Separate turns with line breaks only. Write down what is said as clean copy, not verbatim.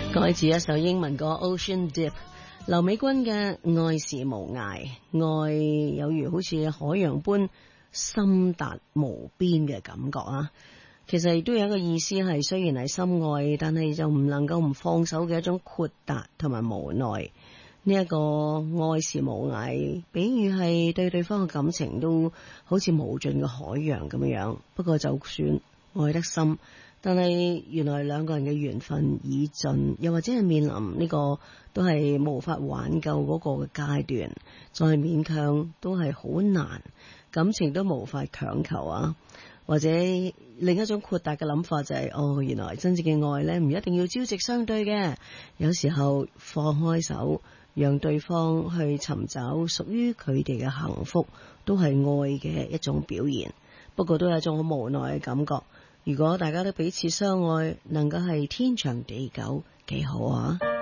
改自一首英文歌 Ocean Deep， 劉美君嘅愛是無涯，愛有如好似海洋般深達無邊嘅感覺啊！其實亦都有一個意思係，雖然係深愛，但係就唔能夠唔放手嘅一種豁達同埋無奈。呢一個愛是無涯，比喻係對對方嘅感情都好似無盡嘅海洋咁樣。不過就算愛得深，但係原來兩個人嘅緣分已盡，又或者係面臨呢個都係無法挽救嗰個嘅階段，再勉強都係好難，感情都無法強求啊！或者另一種豁達嘅諗法就係，原來真正嘅愛呢，唔一定要朝夕相對嘅，有時候放開手，讓對方去尋找屬於佢哋嘅幸福，都係愛嘅一種表現。不過都有一種好無奈嘅感覺，如果大家都彼此相愛，能夠係天長地久，幾好啊！